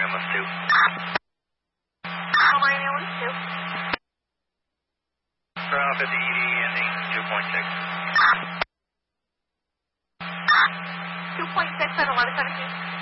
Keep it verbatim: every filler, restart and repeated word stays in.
Ambulance two. Miami Ambulance two. Toronto fifty E D ending two point six. two point six at eleven seventeen.